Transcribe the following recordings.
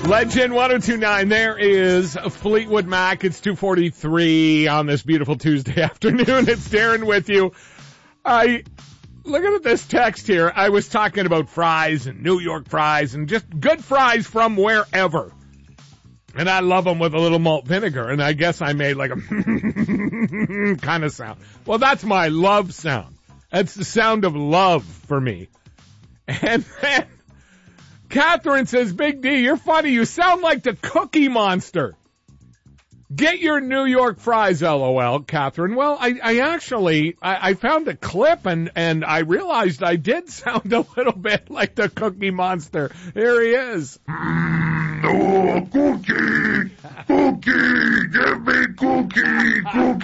Legend 1029, there is Fleetwood Mac. It's 2:43 on this beautiful Tuesday afternoon. It's Darren with you. Looking at this text here, I was talking about fries and New York fries and just good fries from wherever. And I love them with a little malt vinegar. And I guess I made like a kind of sound. Well, that's my love sound. That's the sound of love for me. And then Catherine says, Big D, you're funny. You sound like the Cookie Monster. Get your New York fries, LOL, Catherine. Well, I found a clip and I realized I did sound a little bit like the Cookie Monster. Here he is. Oh, cookie, give me cookie.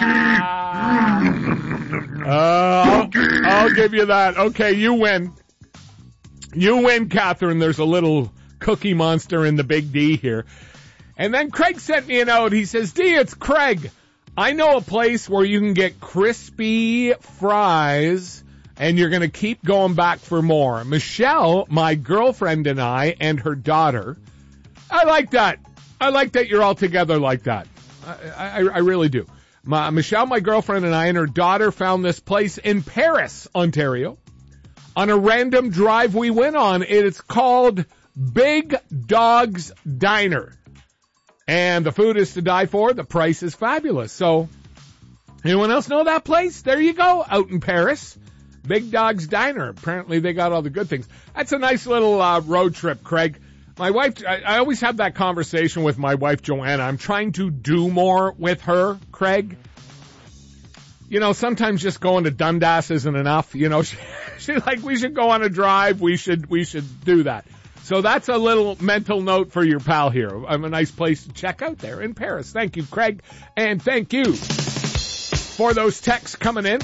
I'll give you that. Okay, you win. You win, Catherine. There's a little Cookie Monster in the Big D here. And then Craig sent me a note. He says, D, it's Craig. I know a place where you can get crispy fries and you're going to keep going back for more. Michelle, my girlfriend, and I and her daughter. I like that. I like that you're all together like that. I really do. Michelle, my girlfriend, and I and her daughter found this place in Paris, Ontario. On a random drive we went on. It's called Big Dog's Diner. And the food is to die for. The price is fabulous. So, anyone else know that place? There you go, out in Paris. Big Dog's Diner. Apparently they got all the good things. That's a nice little road trip, Craig. My wife, I always have that conversation with my wife, Joanna. I'm trying to do more with her, Craig. You know, sometimes just going to Dundas isn't enough. You know, she's like, we should go on a drive. We should do that. So that's a little mental note for your pal here. A nice place to check out there in Paris. Thank you, Craig. And thank you for those texts coming in.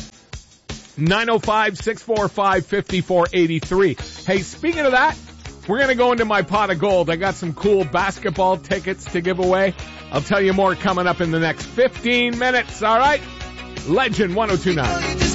905-645-5483. Hey, speaking of that, we're going to go into my pot of gold. I got some cool basketball tickets to give away. I'll tell you more coming up in the next 15 minutes, all right? Legend 1029.